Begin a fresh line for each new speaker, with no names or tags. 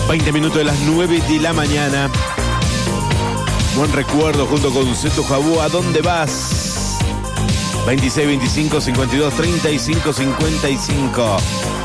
20 minutos de las 9 de la mañana. Buen recuerdo junto con Zeto Jabú. ¿A dónde vas? 26, 25, 52, 35, 55.